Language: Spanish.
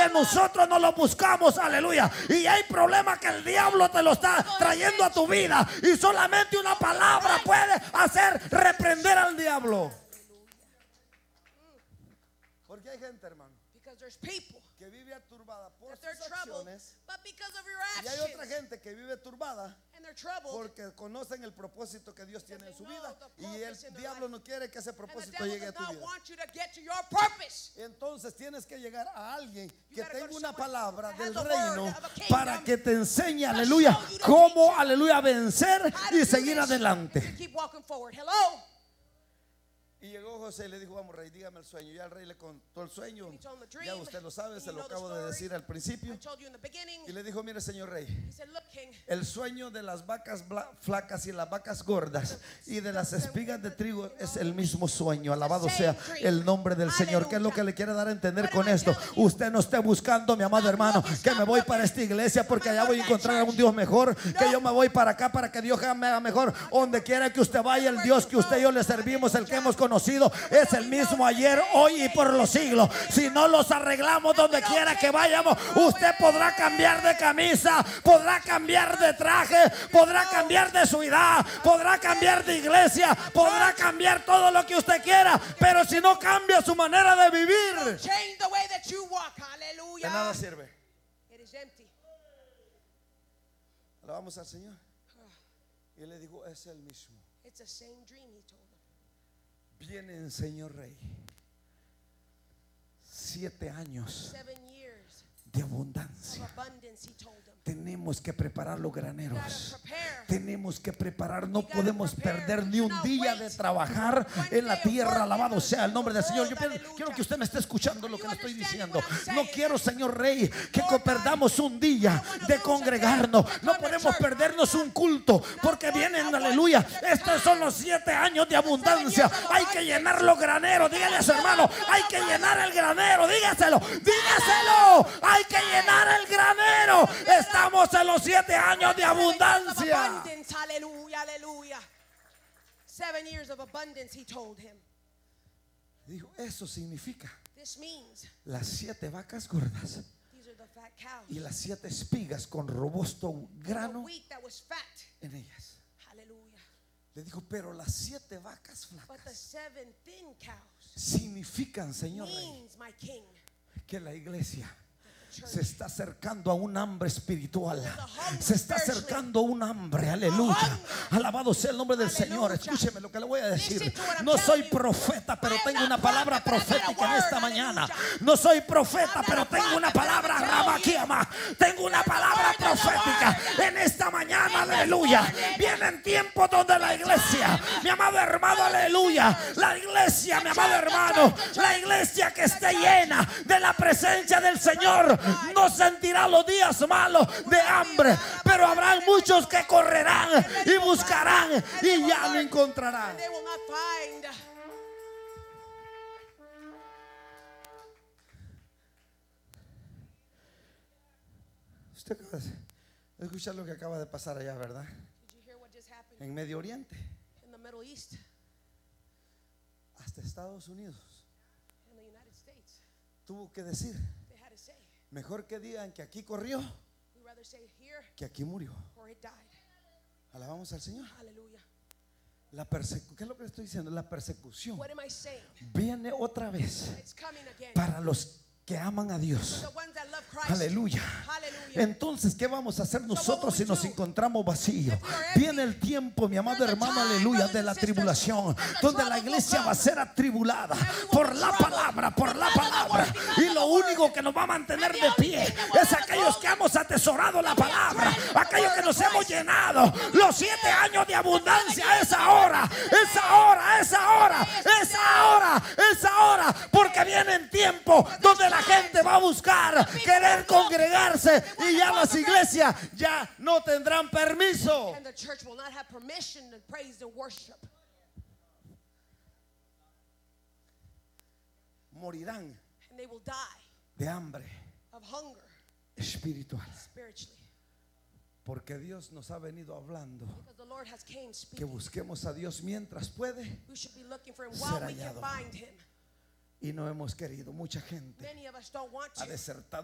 que nosotros no lo buscamos, aleluya. Y hay problemas que el diablo te lo está trayendo a tu vida, y solamente una palabra puede hacer reprender al diablo. Porque hay gente, hermano, que vive aturbada por sus acciones, y hay otra gente que vive turbada porque conocen el propósito que Dios tiene en su vida, y el diablo no quiere que ese propósito llegue a tu vida. Entonces tienes que llegar a alguien que tenga una palabra del reino para que te enseñe, aleluya, cómo, aleluya, vencer y seguir adelante. Y llegó José y le dijo: vamos, rey, dígame el sueño. Ya el rey le contó el sueño. Ya usted lo sabe, se lo acabo de decir al principio. Y le dijo: mire, señor rey, el sueño de las vacas flacas y las vacas gordas y de las espigas de trigo es el mismo sueño. Alabado sea el nombre del Señor. ¿Qué es lo que le quiere dar a entender con esto? Usted no esté buscando, mi amado hermano, que me voy para esta iglesia porque allá voy a encontrar a un Dios mejor, que yo me voy para acá para que Dios me haga mejor. Donde quiera que usted vaya, el Dios que usted y yo le servimos, el que hemos conocido, es el mismo ayer, hoy y por los siglos. Si no los arreglamos donde quiera que vayamos, usted podrá cambiar de camisa, podrá cambiar de traje, podrá cambiar de ciudad, podrá cambiar de iglesia, podrá cambiar todo lo que usted quiera, pero si no cambia su manera de vivir, de nada sirve. Alabamos al Señor. Y él le dijo: es el mismo. Vienen, señor rey, 7 años de abundancia. Tenemos que preparar los graneros. Tenemos que preparar. No podemos perder ni un día de trabajar en la tierra. Alabado sea el nombre del Señor. Yo quiero que usted me esté escuchando lo que le estoy diciendo. No quiero, señor rey, que perdamos un día de congregarnos. No podemos perdernos un culto porque vienen, aleluya. Estos son los 7 años de abundancia. Hay que llenar los graneros. Dígale a su hermano: hay que llenar el granero. Dígaselo. Hay que llenar el granero. Estamos en los 7 años de abundancia. Aleluya, aleluya. 7 years of abundance, he told him. Dijo: eso significa las 7 vacas gordas y las 7 espigas con robusto grano en ellas. Le dijo: pero las 7 vacas flacas significan, señor rey, que la iglesia se está acercando a un hambre espiritual. Se está acercando a un hambre, aleluya. Alabado sea el nombre del Señor. Escúcheme lo que le voy a decir. No soy profeta, pero tengo una palabra profética en esta mañana. No soy profeta, pero tengo una palabra ramaquiama. Tengo una palabra profética en esta mañana, aleluya. Vienen tiempos donde la iglesia, mi amado hermano, aleluya, la iglesia, mi amado hermano, la iglesia que esté llena de la presencia del Señor no sentirá los días malos de hambre, pero habrá muchos que correrán y buscarán y ya lo encontrarán. Usted acaba de escuchar lo que acaba de pasar allá, ¿verdad? En Medio Oriente, hasta Estados Unidos tuvo que decir: mejor que digan que aquí corrió que aquí murió. Alabamos al Señor. ¿Qué es lo que estoy diciendo? La persecución viene otra vez para los que aman a Dios. Aleluya. Entonces, ¿qué vamos a hacer nosotros si nos encontramos vacíos? Viene el tiempo, mi amado hermano, aleluya, de la tribulación, donde la iglesia va a ser atribulada por la palabra, y lo único que nos va a mantener de pie es aquellos que hemos atesorado la palabra, aquellos que nos hemos llenado. Los 7 años de abundancia es ahora, porque viene el tiempo donde la gente va a buscar querer congregarse y ya las iglesias ya no tendrán permiso. Morirán de hambre espiritual, porque Dios nos ha venido hablando que busquemos a Dios mientras puede ser hallado, y no hemos querido. Mucha gente ha desertado